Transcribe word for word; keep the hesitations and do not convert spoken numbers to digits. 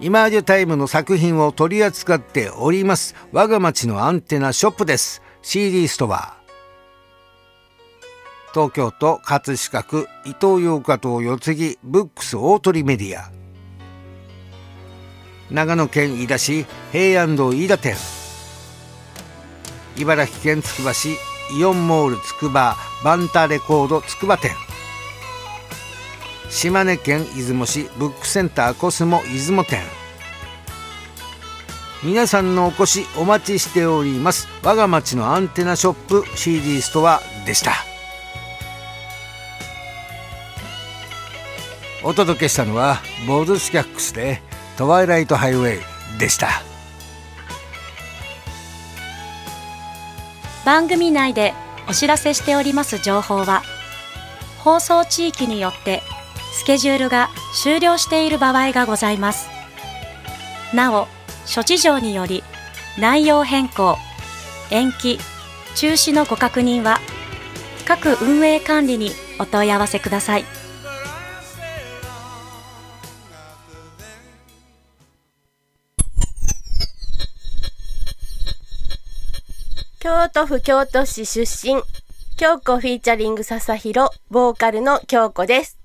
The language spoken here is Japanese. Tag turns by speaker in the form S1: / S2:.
S1: イマージュタイムの作品を取り扱っております我が町のアンテナショップです。 シーディー ストア、東京都葛飾区イトーヨーカ堂四つ木ブックス大鳥メディア、長野県飯田市平安堂飯田店、茨城県つくば市イオンモールつくばバンタレコードつくば店、島根県出雲市ブックセンターコスモ出雲店、皆さんのお越しお待ちしております我が町のアンテナショップ シーディー ストアでした。お届けしたのはボーズスキャックスでトワイライトハイウェイでした。
S2: 番組内でお知らせしております情報は、放送地域によってスケジュールが終了している場合がございます。なお、諸事情により内容変更、延期、中止のご確認は各運営管理にお問い合わせください。
S3: 京都府京都市出身、京子フィーチャリング笹広ボーカルの京子です。